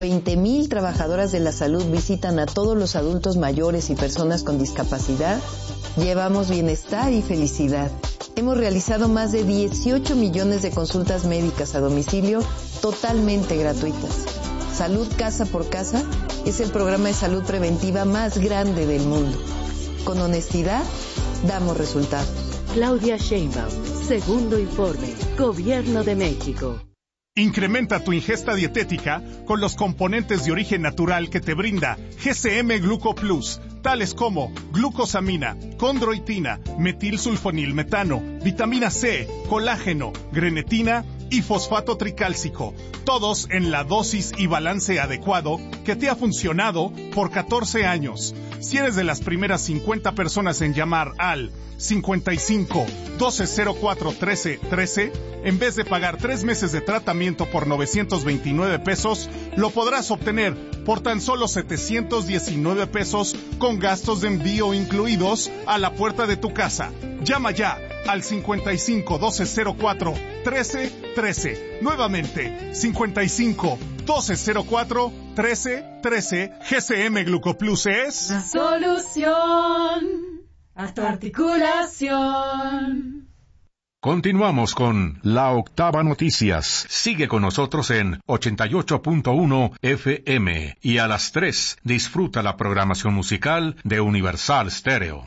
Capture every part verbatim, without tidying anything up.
veinte mil trabajadoras de la salud visitan a todos los adultos mayores y personas con discapacidad, llevamos bienestar y felicidad. Hemos realizado más de dieciocho millones de consultas médicas a domicilio totalmente gratuitas. Salud Casa por Casa es el programa de salud preventiva más grande del mundo. Con honestidad, damos resultados. Claudia Sheinbaum, segundo informe, Gobierno de México. Incrementa tu ingesta dietética con los componentes de origen natural que te brinda G C M Gluco Plus, tales como glucosamina, condroitina, metilsulfonilmetano, vitamina C, colágeno, grenetina y fosfato tricálcico, todos en la dosis y balance adecuado que te ha funcionado por catorce años. Si eres de las primeras cincuenta personas en llamar al cincuenta y cinco, doce cero cuatro, trece, trece, en vez de pagar tres meses de tratamiento por novecientos veintinueve pesos, lo podrás obtener por tan solo setecientos diecinueve pesos con gastos de envío incluidos a la puerta de tu casa. Llama ya al cincuenta y cinco, doce cero cuatro, trece, trece. Nuevamente, cincuenta y cinco, doce cero cuatro, trece, trece. G C M Glucoplus es la solución a tu articulación. Continuamos con La Octava Noticias. Sigue con nosotros en ochenta y ocho punto uno F M y a las tres disfruta la programación musical de Universal Stereo.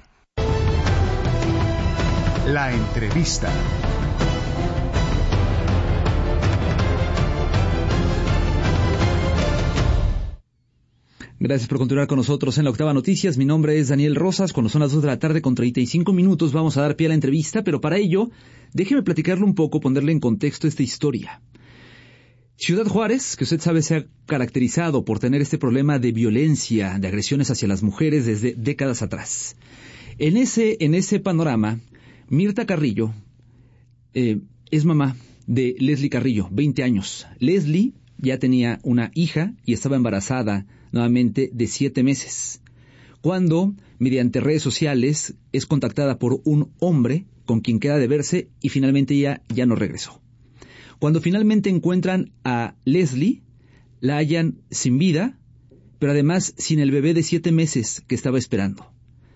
La entrevista. Gracias por continuar con nosotros en La Octava Noticias. Mi nombre es Daniel Rosas. Cuando son las dos de la tarde con treinta y cinco minutos vamos a dar pie a la entrevista, pero para ello, déjeme platicarle un poco, ponerle en contexto esta historia. Ciudad Juárez, que usted sabe se ha caracterizado por tener este problema de violencia, de agresiones hacia las mujeres desde décadas atrás. En ese, en ese panorama, Mirta Carrillo eh, es mamá de Leslie Carrillo, veinte años. Leslie ya tenía una hija y estaba embarazada nuevamente de siete meses, cuando, mediante redes sociales, es contactada por un hombre con quien queda de verse y finalmente ella ya no regresó. Cuando finalmente encuentran a Leslie, la hallan sin vida, pero además sin el bebé de siete meses que estaba esperando.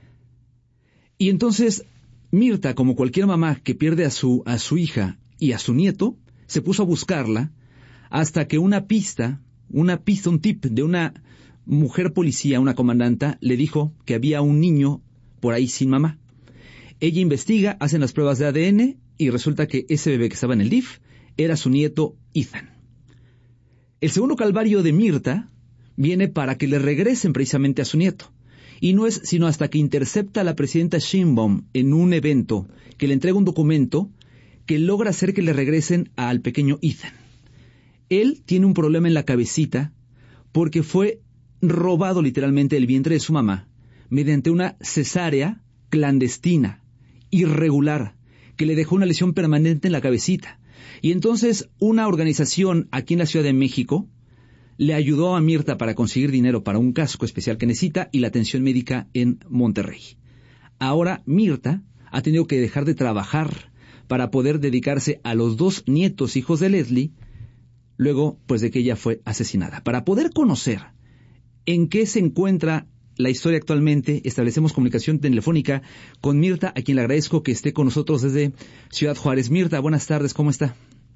Y entonces, Mirta, como cualquier mamá que pierde a su, a su hija y a su nieto, se puso a buscarla hasta que una pista, una pista, un tip de una mujer policía, una comandanta, le dijo que había un niño por ahí sin mamá. Ella investiga, hacen las pruebas de A D N y resulta que ese bebé que estaba en el D I F era su nieto Ethan. El segundo calvario de Mirta viene para que le regresen precisamente a su nieto. Y no es sino hasta que intercepta a la presidenta Sheinbaum en un evento que le entrega un documento que logra hacer que le regresen al pequeño Ethan. Él tiene un problema en la cabecita porque fue robado literalmente del vientre de su mamá mediante una cesárea clandestina, irregular, que le dejó una lesión permanente en la cabecita. Y entonces una organización aquí en la Ciudad de México le ayudó a Mirta para conseguir dinero para un casco especial que necesita y la atención médica en Monterrey. Ahora Mirta ha tenido que dejar de trabajar para poder dedicarse a los dos nietos hijos de Leslie, luego pues de que ella fue asesinada. Para poder conocer en qué se encuentra la historia actualmente, establecemos comunicación telefónica con Mirta, a quien le agradezco que esté con nosotros desde Ciudad Juárez. Mirta, buenas tardes, ¿cómo está?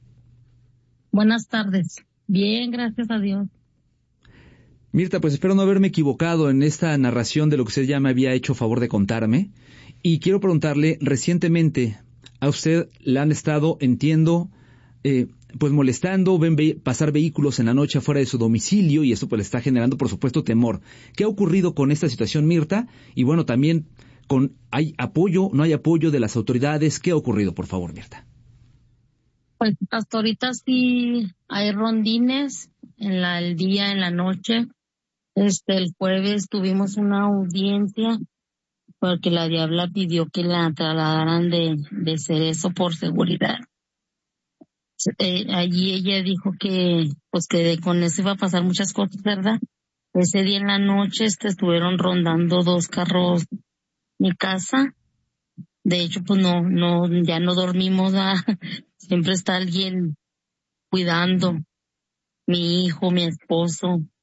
Buenas tardes. Bien, gracias a Dios. Mirta, pues espero no haberme equivocado en esta narración de lo que usted ya me había hecho favor de contarme. Y quiero preguntarle, recientemente a usted le han estado, entiendo, eh, pues molestando, ven ve- pasar vehículos en la noche afuera de su domicilio y eso pues le está generando, por supuesto, temor. ¿Qué ha ocurrido con esta situación, Mirta? Y bueno, también, con ¿hay apoyo, no hay apoyo de las autoridades? ¿Qué ha ocurrido, por favor, Mirta? Pues hasta ahorita sí hay rondines en la, el día, en la noche. Este, el jueves tuvimos una audiencia porque la diabla pidió que la trasladaran de, de Cerezo por seguridad. Eh, allí ella dijo que, pues que de, con eso iba a pasar muchas cosas, ¿verdad? Ese día en la noche este, estuvieron rondando dos carros mi casa. De hecho, pues no, no, ya no dormimos, ¿verdad? Siempre está alguien cuidando. mi hijo, mi esposo,